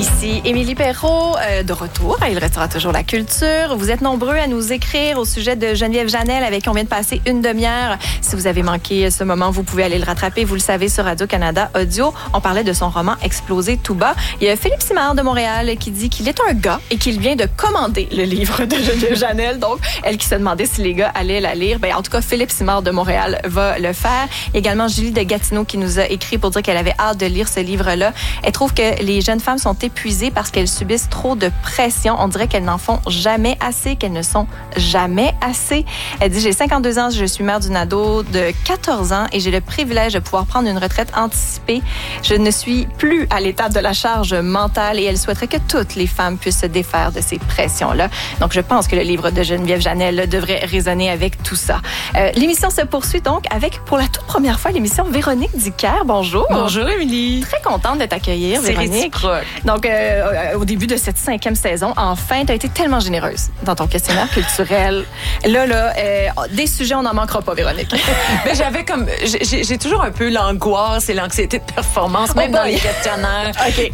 Ici Émilie Perrault, de retour à Il restera toujours la culture. Vous êtes nombreux à nous écrire au sujet de Geneviève Janel avec qui on vient de passer une demi-heure. Si vous avez manqué ce moment, vous pouvez aller le rattraper. Vous le savez sur Radio-Canada Audio. On parlait de son roman Explosé tout bas. Il y a Philippe Simard de Montréal qui dit qu'il est un gars et qu'il vient de commander le livre de Geneviève Janel. Donc, elle qui se demandait si les gars allaient la lire. En tout cas, Philippe Simard de Montréal va le faire. Il y a également Julie de Gatineau qui nous a écrit pour dire qu'elle avait hâte de lire ce livre-là. Elle trouve que les jeunes femmes sont épuisées parce qu'elles subissent trop de pression. On dirait qu'elles n'en font jamais assez, qu'elles ne sont jamais assez. Elle dit, j'ai 52 ans, je suis mère d'une ado de 14 ans et j'ai le privilège de pouvoir prendre une retraite anticipée. Je ne suis plus à l'étape de la charge mentale et elle souhaiterait que toutes les femmes puissent se défaire de ces pressions-là. Donc, je pense que le livre de Geneviève Janel devrait résonner avec tout ça. L'émission se poursuit donc avec, pour la toute première fois, l'émission Véronique Dicker. Bonjour. Bonjour, Émilie. Très contente de t'accueillir, Véronique. Donc, au début de cette 5e saison, enfin, tu as été tellement généreuse dans ton questionnaire culturel. Là, des sujets, on n'en manquera pas, Véronique. Mais j'avais comme... J'ai toujours un peu l'angoisse et l'anxiété de performance, même dans les questionnaires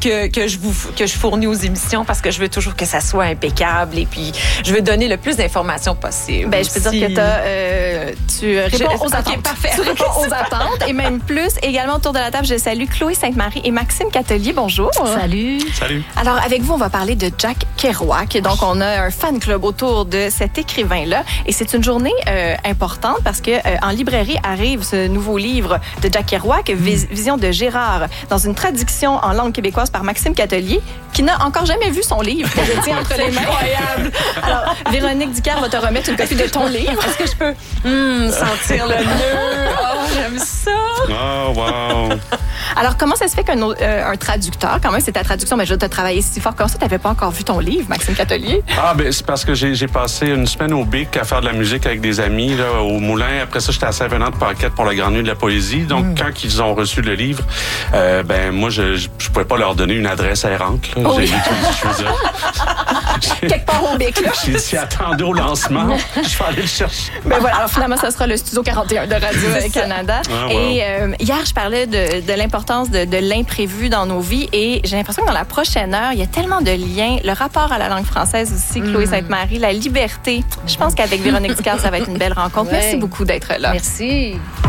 que je fournis aux émissions, parce que je veux toujours que ça soit impeccable et puis je veux donner le plus d'informations possible. Je peux dire que tu réponds aux attentes. Parfait. Tu réponds aux attentes et même plus. Également, autour de la table, je salue Chloé Sainte-Marie et Maxime Catelier. Bonjour. Salut. Salut. Alors, avec vous, on va parler de Jack Kerouac. Donc, on a un fan club autour de cet écrivain-là. Et c'est une journée importante parce que en librairie arrive ce nouveau livre de Jack Kerouac, Vision de Gérard, dans une traduction en langue québécoise par Maxime Catelier, qui n'a encore jamais vu son livre que je tiens entre les mains. Incroyable. Alors, Véronique Dicker va te remettre une copie de ton livre. Est-ce que je peux sentir le nœud? Oh, j'aime ça. Oh, wow. Alors, comment ça se fait qu'un traducteur, quand même, c'est ta traduction, mais je dois te travailler si fort comme ça, tu n'avais pas encore vu ton livre, Maxime Catelier? C'est parce que j'ai passé une semaine au BIC à faire de la musique avec des amis là, au Moulin. Après ça, j'étais à Saint-Venant-de-Paquette pour le Grand Nu de la poésie. Donc, quand ils ont reçu le livre, moi, je pouvais pas leur donner une adresse errante. Là. Oui. Quelque part au BIC, là. J'ai dit, attendez au lancement, je vais aller le chercher. Voilà, alors finalement, ça sera le Studio 41 de Radio-Canada. Ah, wow. Et hier, je parlais de l'importance de l'imprévu dans nos vies et j'ai l'impression que dans la prochaine heure, il y a tellement de liens. Le rapport à la langue française aussi, Chloé Sainte-Marie, la liberté. Je pense qu'avec Véronique Dicker, ça va être une belle rencontre. Ouais. Merci beaucoup d'être là. Merci.